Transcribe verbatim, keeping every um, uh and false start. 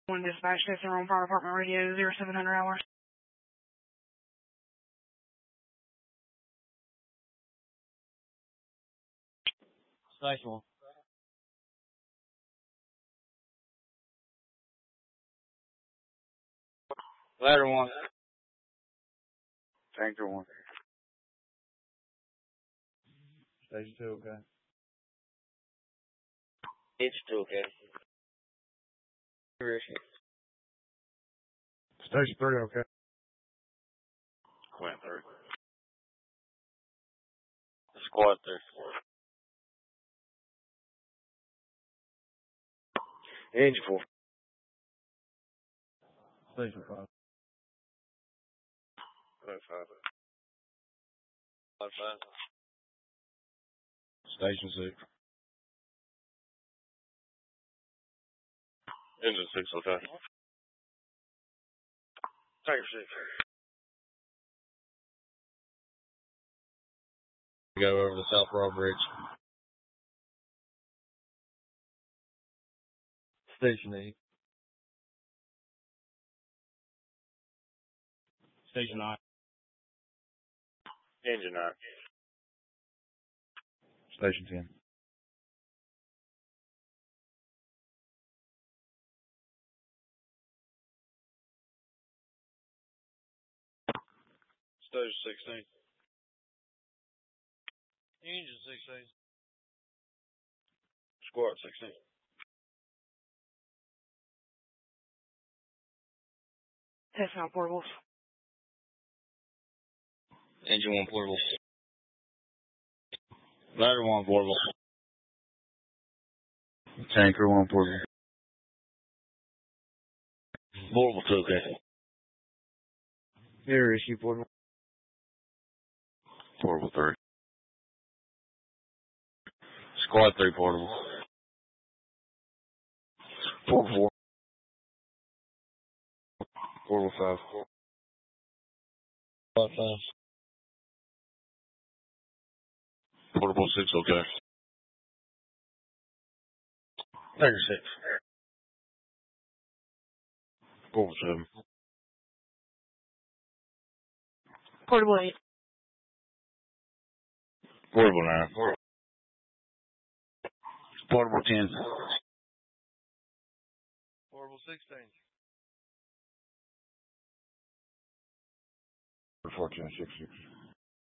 One dispatch, that's their own fire department radio, zero seven hundred hours. Station one. Ladder one. Tanker one. Station two, okay. It's two, okay. Station three, okay. Quint three. Squad three. Engine four. Station five. Quint five. Five five. Station six. Engine six, okay. Tanker six. Go over the South Broad Bridge. Station eight. Station nine. Engine nine. Station ten. Station sixteen. Engine sixteen. Squad sixteen. Test now portables. Engine one portable. Ladder one portable. Tanker one portable. Portable two, okay. Air issue portable. Portable three. Squad three portable. Portable four. Portable five. Five five. Portable six, okay. Tanker six. Portable seven. Portable eight. Portable nine. Portable ten. Portable sixteen. fourteen six six.